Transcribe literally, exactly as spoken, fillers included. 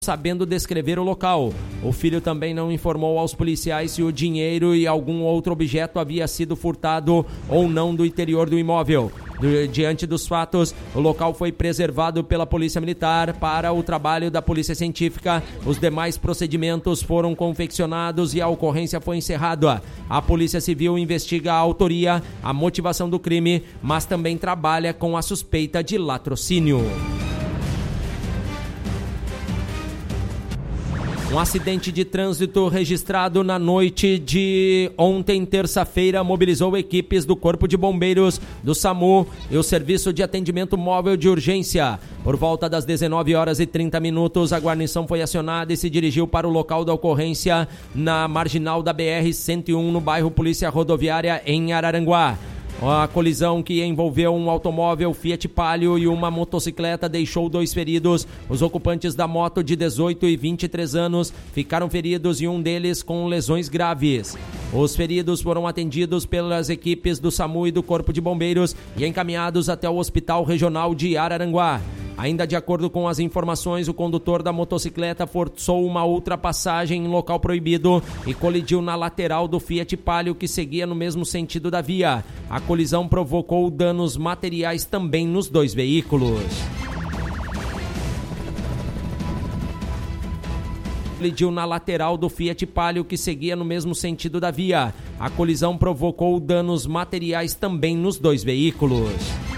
sabendo descrever o local. O filho também não informou aos policiais se o dinheiro e algum outro objeto havia sido furtado ou não do interior do imóvel. Diante dos fatos, o local foi preservado pela Polícia Militar para o trabalho da Polícia Científica. Os demais procedimentos foram confeccionados e a ocorrência foi encerrada. A Polícia Civil investiga a autoria, a motivação do crime, mas também trabalha com a suspeita de latrocínio. Um acidente de trânsito registrado na noite de ontem, terça-feira, mobilizou equipes do Corpo de Bombeiros, do SAMU e o Serviço de Atendimento Móvel de Urgência. Por volta das dezenove horas e trinta minutos, a guarnição foi acionada e se dirigiu para o local da ocorrência na marginal da B R cento e um, no bairro Polícia Rodoviária, em Araranguá. A colisão, que envolveu um automóvel Fiat Palio e uma motocicleta, deixou dois feridos. Os ocupantes da moto, de dezoito e vinte e três anos, ficaram feridos e um deles com lesões graves. Os feridos foram atendidos pelas equipes do SAMU e do Corpo de Bombeiros e encaminhados até o Hospital Regional de Araranguá. Ainda de acordo com as informações, o condutor da motocicleta forçou uma ultrapassagem em local proibido e colidiu na lateral do Fiat Palio, que seguia no mesmo sentido da via. A colisão provocou danos materiais também nos dois veículos. Colidiu na lateral do Fiat Palio, que seguia no mesmo sentido da via. A colisão provocou danos materiais também nos dois veículos.